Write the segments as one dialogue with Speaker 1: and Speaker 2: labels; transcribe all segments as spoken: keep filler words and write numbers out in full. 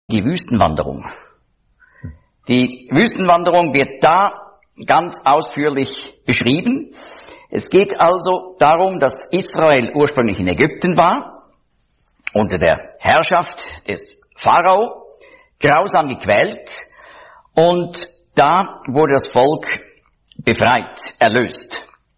Speaker 1: die Wüstenwanderung. Die Wüstenwanderung wird da ganz ausführlich beschrieben. Es geht also darum, dass Israel ursprünglich in Ägypten war, unter der Herrschaft des Pharao, grausam gequält, und da wurde das Volk befreit, erlöst.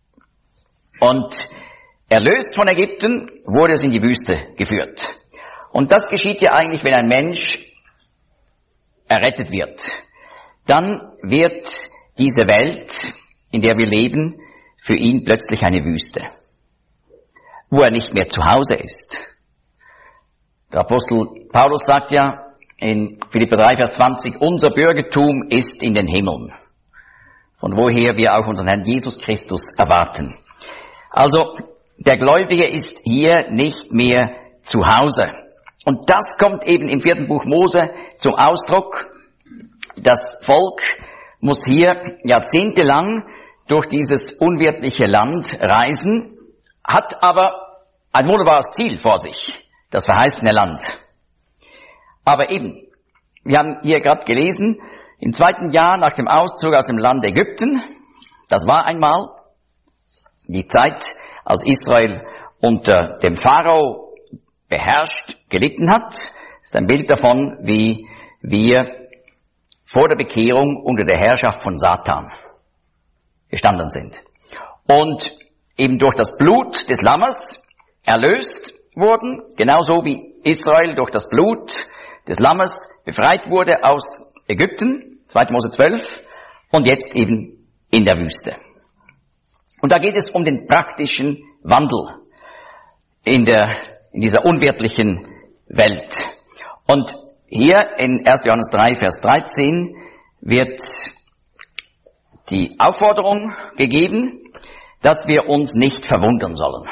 Speaker 1: Und erlöst von Ägypten wurde es in die Wüste geführt. Und das geschieht ja eigentlich, wenn ein Mensch errettet wird. Dann wird diese Welt, in der wir leben, für ihn plötzlich eine Wüste, wo er nicht mehr zu Hause ist. Der Apostel Paulus sagt ja in Philipper drei, Vers zwanzig, unser Bürgertum ist in den Himmeln, von woher wir auch unseren Herrn Jesus Christus erwarten. Also, der Gläubige ist hier nicht mehr zu Hause. Und das kommt eben im vierten Buch Mose zum Ausdruck. Das Volk muss hier jahrzehntelang durch dieses unwirtliche Land reisen, hat aber ein wunderbares Ziel vor sich, das verheißene Land. Aber eben, wir haben hier gerade gelesen, im zweiten Jahr nach dem Auszug aus dem Land Ägypten, das war einmal die Zeit, als Israel unter dem Pharao beherrscht, gelitten hat. Das ist ein Bild davon, wie wir vor der Bekehrung unter der Herrschaft von Satan gestanden sind. Und eben durch das Blut des Lammes erlöst wurden, genauso wie Israel durch das Blut des Lammes befreit wurde aus Ägypten, zweiter Mose zwölf, und jetzt eben in der Wüste. Und da geht es um den praktischen Wandel in der, in dieser unwirtlichen Welt. Und hier in erster Johannes drei, Vers dreizehn wird die Aufforderung gegeben, dass wir uns nicht verwundern sollen.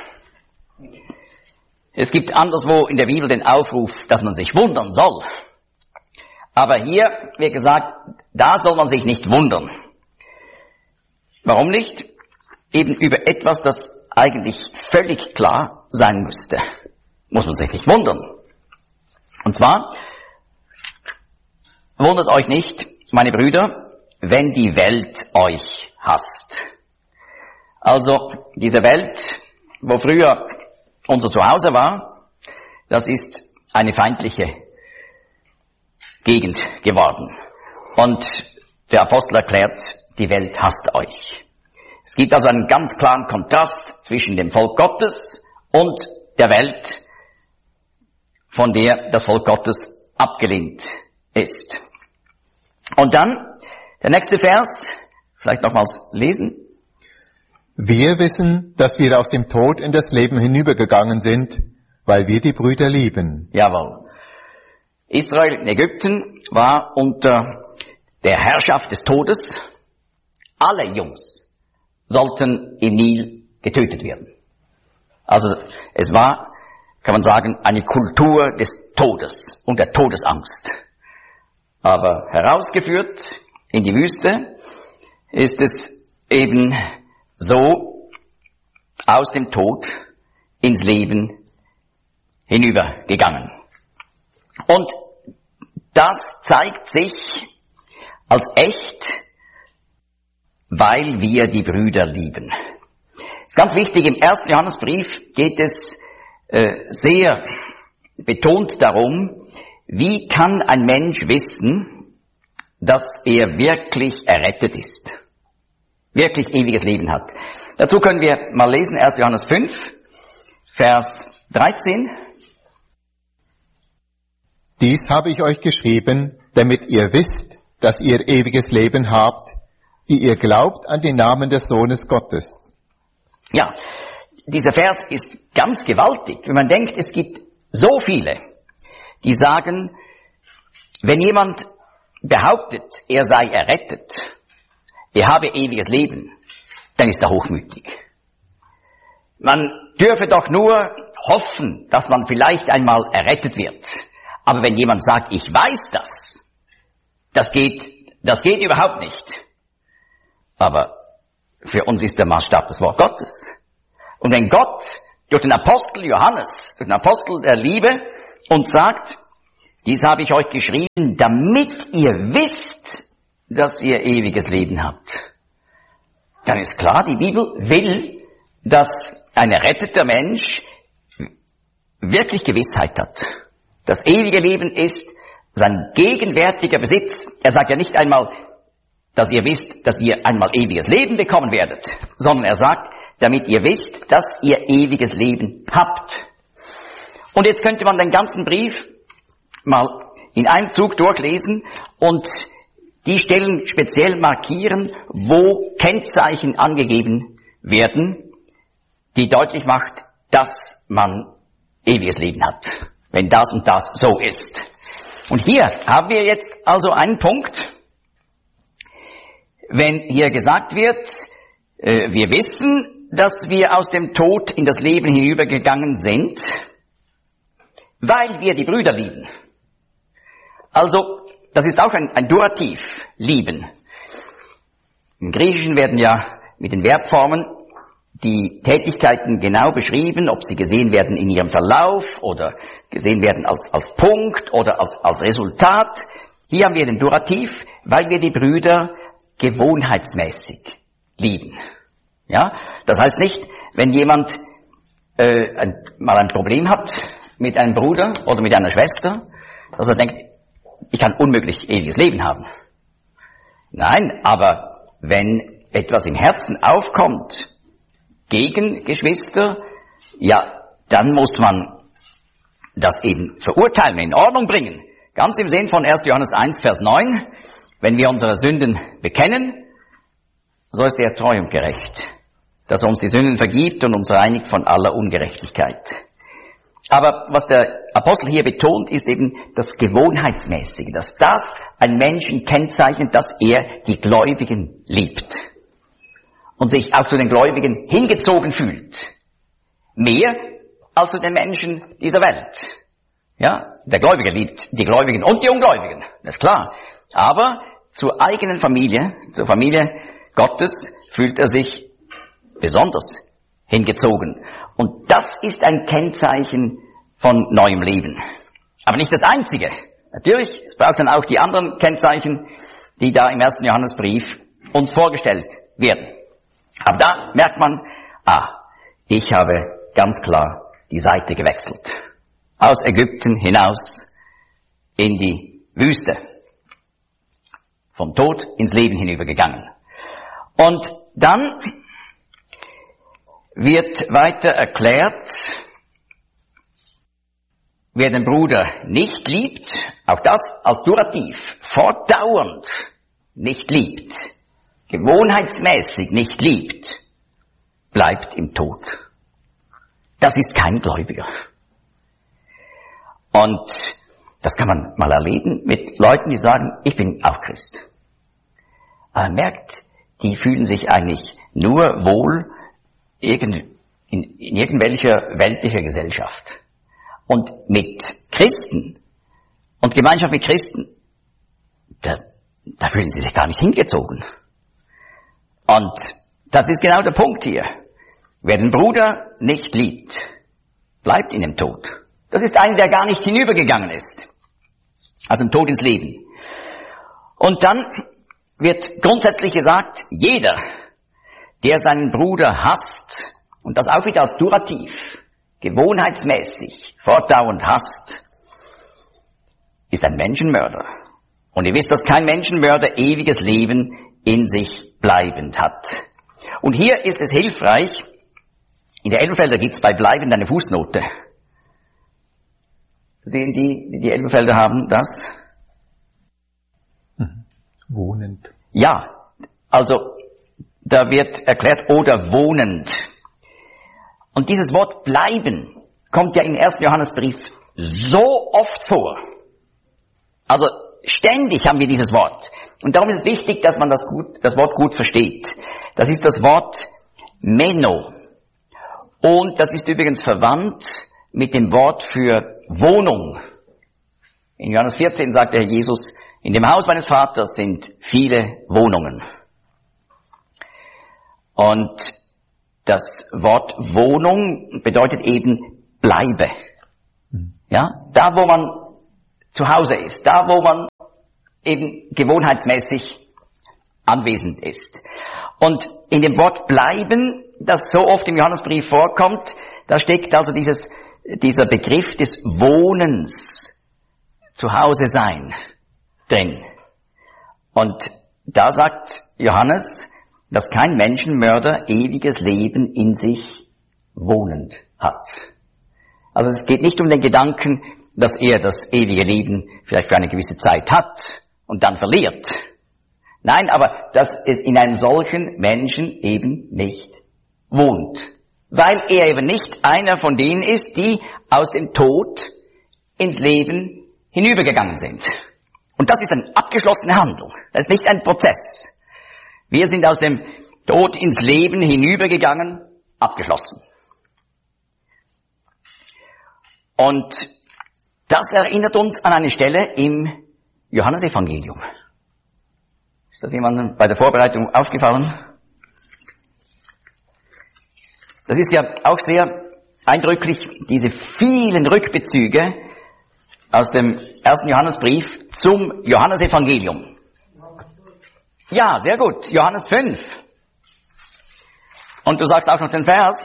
Speaker 1: Es gibt anderswo in der Bibel den Aufruf, dass man sich wundern soll. Aber hier wird gesagt, da soll man sich nicht wundern. Warum nicht? Eben über etwas, das eigentlich völlig klar sein müsste. Muss man sich nicht wundern. Und zwar, wundert euch nicht, meine Brüder, wenn die Welt euch hasst. Also diese Welt, wo früher unser Zuhause war, das ist eine feindliche Gegend geworden. Und der Apostel erklärt, die Welt hasst euch. Es gibt also einen ganz klaren Kontrast zwischen dem Volk Gottes und der Welt, von der das Volk Gottes abgelehnt ist. Und dann der nächste Vers, vielleicht nochmals lesen.
Speaker 2: Wir wissen, dass wir aus dem Tod in das Leben hinübergegangen sind, weil wir die Brüder lieben.
Speaker 1: Jawohl. Israel in Ägypten war unter der Herrschaft des Todes. Alle Jungs sollten im Nil getötet werden. Also es war, kann man sagen, eine Kultur des Todes und der Todesangst. Aber herausgeführt in die Wüste ist es eben so aus dem Tod ins Leben hinübergegangen. Und das zeigt sich als echt, weil wir die Brüder lieben. Das ist ganz wichtig, im ersten Johannesbrief geht es äh, sehr betont darum, wie kann ein Mensch wissen, dass er wirklich errettet ist, wirklich ewiges Leben hat. Dazu können wir mal lesen, erster Johannes fünf, Vers dreizehn.
Speaker 2: Dies habe ich euch geschrieben, damit ihr wisst, dass ihr ewiges Leben habt, die ihr glaubt an den Namen des Sohnes Gottes.
Speaker 1: Ja, dieser Vers ist ganz gewaltig. Wenn man denkt, es gibt so viele, die sagen, wenn jemand behauptet, er sei errettet, er habe ewiges Leben, dann ist er hochmütig. Man dürfe doch nur hoffen, dass man vielleicht einmal errettet wird. Aber wenn jemand sagt, ich weiß das, das geht, das geht überhaupt nicht. Aber für uns ist der Maßstab das Wort Gottes. Und wenn Gott durch den Apostel Johannes, durch den Apostel der Liebe, uns sagt, Dies habe ich euch geschrieben, damit ihr wisst, dass ihr ewiges Leben habt. Dann ist klar, die Bibel will, dass ein erretteter Mensch wirklich Gewissheit hat. Das ewige Leben ist sein gegenwärtiger Besitz. Er sagt ja nicht einmal, dass ihr wisst, dass ihr einmal ewiges Leben bekommen werdet, sondern er sagt, damit ihr wisst, dass ihr ewiges Leben habt. Und jetzt könnte man den ganzen Brief mal in einem Zug durchlesen und die Stellen speziell markieren, wo Kennzeichen angegeben werden, die deutlich macht, dass man ewiges Leben hat, wenn das und das so ist. Und hier haben wir jetzt also einen Punkt, wenn hier gesagt wird, äh, wir wissen, dass wir aus dem Tod in das Leben hinübergegangen sind, weil wir die Brüder lieben. Also, das ist auch ein, ein Durativ, lieben. Im Griechischen werden ja mit den Verbformen die Tätigkeiten genau beschrieben, ob sie gesehen werden in ihrem Verlauf oder gesehen werden als, als Punkt oder als, als Resultat. Hier haben wir den Durativ, weil wir die Brüder gewohnheitsmäßig lieben. Ja, das heißt nicht, wenn jemand äh, ein, mal ein Problem hat mit einem Bruder oder mit einer Schwester, dass er denkt, ich kann unmöglich ewiges Leben haben. Nein, aber wenn etwas im Herzen aufkommt gegen Geschwister, ja, dann muss man das eben verurteilen, in Ordnung bringen. Ganz im Sinn von erster Johannes eins, Vers neun, wenn wir unsere Sünden bekennen, so ist er treu und gerecht, dass er uns die Sünden vergibt und uns reinigt von aller Ungerechtigkeit. Aber was der Apostel hier betont, ist eben das Gewohnheitsmäßige, dass das einen Menschen kennzeichnet, dass er die Gläubigen liebt und sich auch zu den Gläubigen hingezogen fühlt. Mehr als zu den Menschen dieser Welt. Ja, der Gläubige liebt die Gläubigen und die Ungläubigen, das ist klar. Aber zur eigenen Familie, zur Familie Gottes, fühlt er sich besonders hingezogen. Und das ist ein Kennzeichen von neuem Leben. Aber nicht das einzige. Natürlich, es braucht dann auch die anderen Kennzeichen, die da im ersten Johannesbrief uns vorgestellt werden. Aber da merkt man, ah, ich habe ganz klar die Seite gewechselt. Aus Ägypten hinaus in die Wüste. Vom Tod ins Leben hinübergegangen. Und dann wird weiter erklärt, wer den Bruder nicht liebt, auch das als Durativ, fortdauernd nicht liebt, gewohnheitsmäßig nicht liebt, bleibt im Tod. Das ist kein Gläubiger. Und das kann man mal erleben mit Leuten, die sagen, ich bin auch Christ. Aber man merkt, die fühlen sich eigentlich nur wohl irgend, in, in irgendwelcher weltlicher Gesellschaft. Und mit Christen und Gemeinschaft mit Christen, da, da fühlen sie sich gar nicht hingezogen. Und das ist genau der Punkt hier. Wer den Bruder nicht liebt, bleibt in dem Tod. Das ist einer, der gar nicht hinübergegangen ist. Also im Tod ins Leben. Und dann wird grundsätzlich gesagt, jeder, der seinen Bruder hasst, und das auch wieder als Durativ, gewohnheitsmäßig, fortdauernd hasst, ist ein Menschenmörder. Und ihr wisst, dass kein Menschenmörder ewiges Leben in sich bleibend hat. Und hier ist es hilfreich, in der Elbenfelder gibt es bei bleibend eine Fußnote. Sehen die, die die Elbenfelder haben, das?
Speaker 2: Wohnend.
Speaker 1: Ja, also da wird erklärt, oder wohnend. Und dieses Wort bleiben kommt ja im ersten Johannesbrief so oft vor. Also ständig haben wir dieses Wort. Und darum ist es wichtig, dass man das, gut, das Wort gut versteht. Das ist das Wort Meno. Und das ist übrigens verwandt mit dem Wort für Wohnung. In Johannes vierzehn sagt der Herr Jesus, in dem Haus meines Vaters sind viele Wohnungen. Und das Wort Wohnung bedeutet eben bleibe. Ja, da wo man zu Hause ist, da wo man eben gewohnheitsmäßig anwesend ist. Und in dem Wort bleiben, das so oft im Johannesbrief vorkommt, da steckt also dieses, dieser Begriff des Wohnens, zu Hause sein, drin. Und da sagt Johannes, dass kein Menschenmörder ewiges Leben in sich wohnend hat. Also es geht nicht um den Gedanken, dass er das ewige Leben vielleicht für eine gewisse Zeit hat und dann verliert. Nein, aber dass es in einem solchen Menschen eben nicht wohnt. Weil er eben nicht einer von denen ist, die aus dem Tod ins Leben hinübergegangen sind. Und das ist eine abgeschlossene Handlung. Das ist nicht ein Prozess. Wir sind aus dem Tod ins Leben hinübergegangen, abgeschlossen. Und das erinnert uns an eine Stelle im Johannesevangelium. Ist das jemandem bei der Vorbereitung aufgefallen? Das ist ja auch sehr eindrücklich, diese vielen Rückbezüge aus dem ersten Johannesbrief zum Johannesevangelium. Ja, sehr gut. Johannes fünf. Und du sagst auch noch den Vers.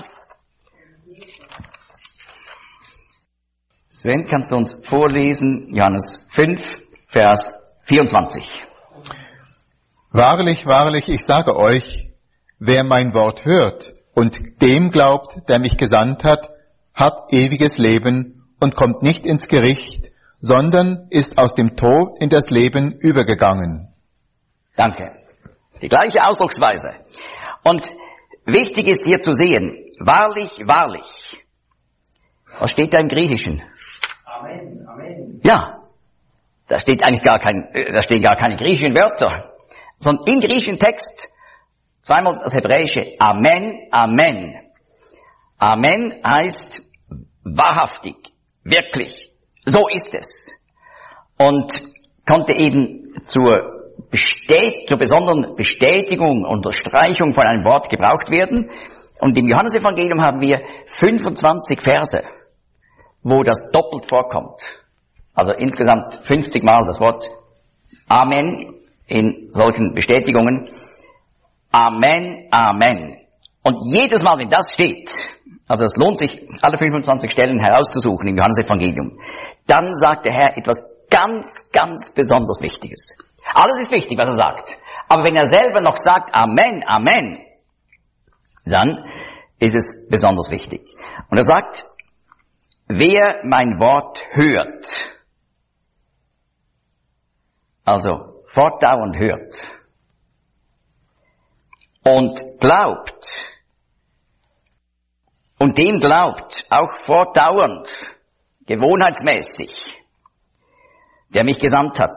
Speaker 1: Sven, kannst du uns vorlesen? Johannes fünf, Vers vierundzwanzig.
Speaker 2: Wahrlich, wahrlich, ich sage euch, wer mein Wort hört und dem glaubt, der mich gesandt hat, hat ewiges Leben und kommt nicht ins Gericht, sondern ist aus dem Tod in das Leben übergegangen.
Speaker 1: Danke. Die gleiche Ausdrucksweise. Und wichtig ist hier zu sehen, wahrlich, wahrlich. Was steht da im Griechischen?
Speaker 3: Amen, Amen.
Speaker 1: Ja, da steht eigentlich gar kein, da stehen gar keine griechischen Wörter, sondern im griechischen Text zweimal das hebräische Amen, Amen. Amen heißt wahrhaftig, wirklich. So ist es. Und konnte eben zur, Bestät- zur besonderen Bestätigung, Unterstreichung von einem Wort gebraucht werden. Und im Johannesevangelium haben wir fünfundzwanzig Verse, wo das doppelt vorkommt. Also insgesamt fünfzig Mal das Wort Amen in solchen Bestätigungen. Amen, Amen. Und jedes Mal, wenn das steht, also es lohnt sich, alle fünfundzwanzig Stellen herauszusuchen im Johannesevangelium, dann sagt der Herr etwas ganz, ganz besonders Wichtiges. Alles ist wichtig, was er sagt. Aber wenn er selber noch sagt Amen, Amen, dann ist es besonders wichtig. Und er sagt, wer mein Wort hört, also fortdauernd hört und glaubt, und dem glaubt, auch fortdauernd, gewohnheitsmäßig, der mich gesandt hat,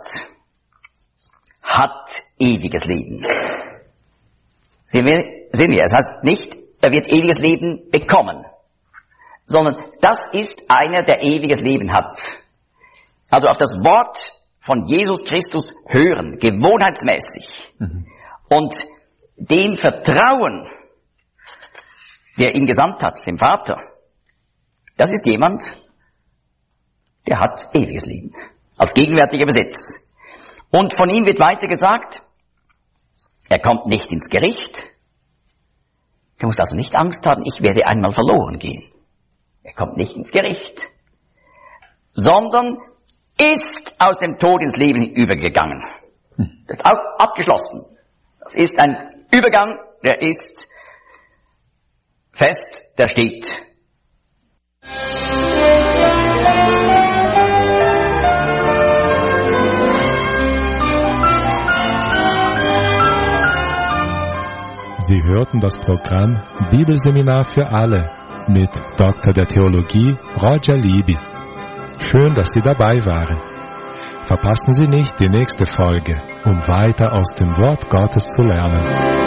Speaker 1: hat ewiges Leben. Sehen wir, sehen wir, es heißt nicht, er wird ewiges Leben bekommen, sondern das ist einer, der ewiges Leben hat. Also auf das Wort von Jesus Christus hören, gewohnheitsmäßig, mhm. und dem Vertrauen, der ihn gesandt hat, dem Vater, das ist jemand, der hat ewiges Leben, als gegenwärtiger Besitz. Und von ihm wird weiter gesagt, er kommt nicht ins Gericht. Du musst also nicht Angst haben, ich werde einmal verloren gehen. Er kommt nicht ins Gericht, sondern ist aus dem Tod ins Leben übergegangen. Das ist auch abgeschlossen. Das ist ein Übergang, der ist fest, der steht.
Speaker 4: Sie hörten das Programm Bibelseminar für alle mit Doktor der Theologie Roger Libby. Schön, dass Sie dabei waren. Verpassen Sie nicht die nächste Folge, um weiter aus dem Wort Gottes zu lernen.